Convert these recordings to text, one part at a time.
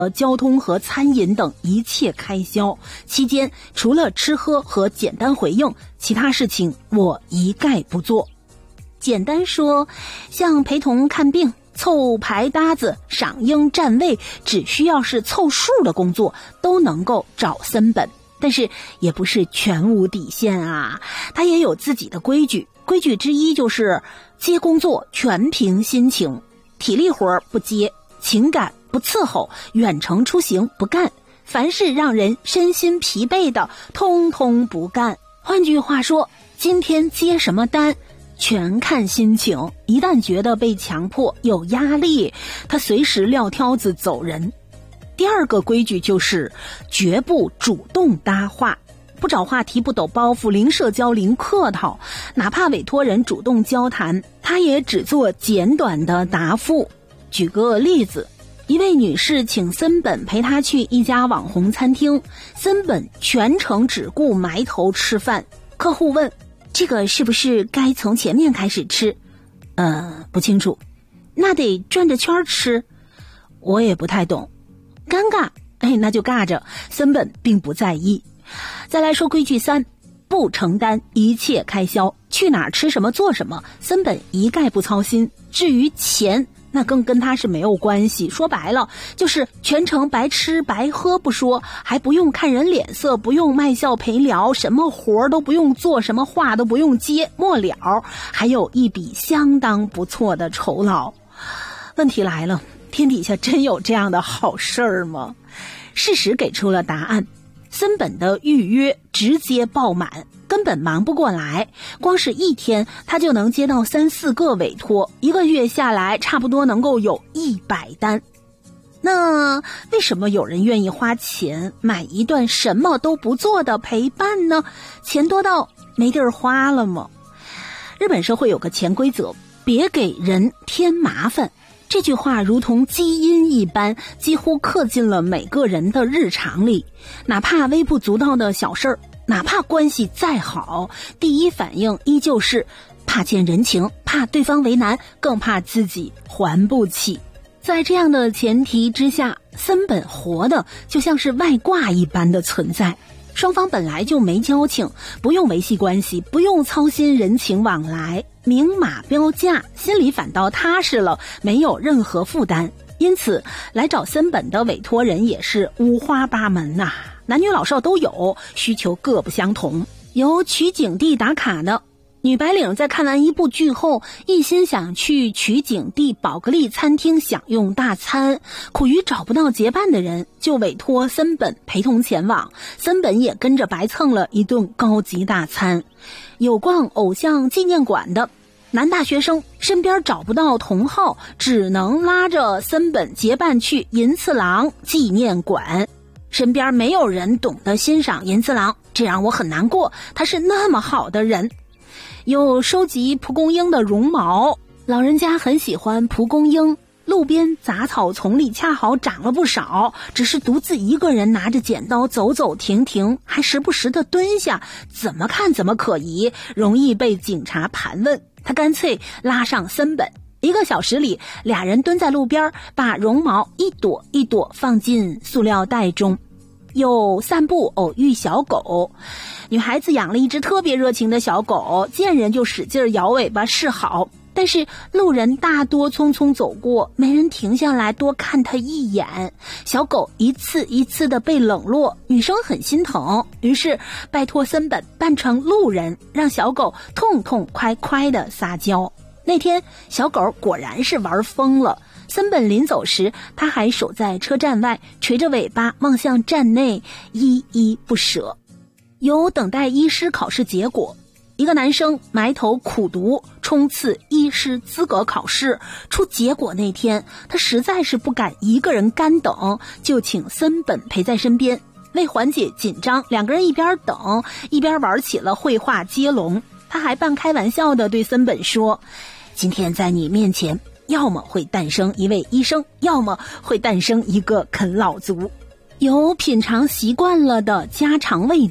交通和餐饮等一切开销，期间除了吃喝和简单回应，其他事情我一概不做。简单说，像陪同看病、凑牌搭子、赏樱占位，只需要是凑数的工作都能够找森本，但是也不是全无底线啊，他也有自己的规矩。规矩之一就是接工作全凭心情，体力活不接，情感不伺候，远程出行不干，凡是让人身心疲惫的通通不干。换句话说，今天接什么单全看心情，一旦觉得被强迫有压力，他随时撂挑子走人。第二个规矩就是绝不主动搭话，不找话题，不抖包袱，零社交，零客套，哪怕委托人主动交谈，他也只做简短的答复。举个例子，一位女士请森本陪她去一家网红餐厅，森本全程只顾埋头吃饭。客户问，这个是不是该从前面开始吃？不清楚。那得转着圈吃？我也不太懂。尴尬，那就尬着，森本并不在意。再来说规矩3，不承担一切开销，去哪儿吃什么做什么，森本一概不操心。至于钱，那更跟他是没有关系，说白了就是全程白吃白喝不说，还不用看人脸色，不用卖笑陪聊，什么活都不用做，什么话都不用接，末了还有一笔相当不错的酬劳。问题来了，天底下真有这样的好事儿吗？事实给出了答案，森本的预约直接爆满，根本忙不过来，光是一天他就能接到3、4个委托，一个月下来差不多能够有100单。那为什么有人愿意花钱买一段什么都不做的陪伴呢？钱多到没地儿花了吗？日本社会有个潜规则，别给人添麻烦。这句话如同基因一般，几乎刻进了每个人的日常里。哪怕微不足道的小事儿，哪怕关系再好，第一反应依旧是怕欠人情，怕对方为难，更怕自己还不起。在这样的前提之下，森本活的就像是外挂一般的存在。双方本来就没交情，不用维系关系，不用操心人情往来，明码标价，心里反倒踏实了，没有任何负担。因此来找森本的委托人也是五花八门呐，男女老少都有，需求各不相同。有取景地打卡的，女白领在看完一部剧后，一心想去取景地宝格丽餐厅享用大餐，苦于找不到结伴的人，就委托森本陪同前往，森本也跟着白蹭了一顿高级大餐。有逛偶像纪念馆的男大学生身边找不到同好，只能拉着森本结伴去银次郎纪念馆，身边没有人懂得欣赏银次郎，这让我很难过，他是那么好的人。有收集蒲公英的绒毛，老人家很喜欢蒲公英，路边杂草丛里恰好长了不少，只是独自一个人拿着剪刀走走停停，还时不时地蹲下，怎么看怎么可疑，容易被警察盘问。他干脆拉上森本，1个小时里俩人蹲在路边，把绒毛一朵一朵放进塑料袋中。有散步偶遇小狗，女孩子养了一只特别热情的小狗，见人就使劲摇尾巴示好，但是路人大多匆匆走过，没人停下来多看它一眼。小狗一次一次的被冷落，女生很心疼，于是拜托森本扮成路人，让小狗痛痛快快的撒娇。那天小狗果然是玩疯了，森本临走时，他还守在车站外，垂着尾巴望向站内，依依不舍。有等待医师考试结果，一个男生埋头苦读，冲刺医师资格考试。出结果那天，他实在是不敢一个人干等，就请森本陪在身边。为缓解紧张，两个人一边等一边玩起了绘画接龙。他还半开玩笑地对森本说，今天在你面前要么会诞生一位医生，要么会诞生一个啃老族。有品尝习惯了的家常味道，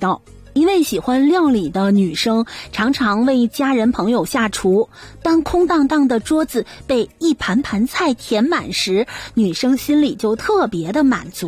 一位喜欢料理的女生常常为家人朋友下厨，当空荡荡的桌子被一盘盘菜填满时，女生心里就特别的满足。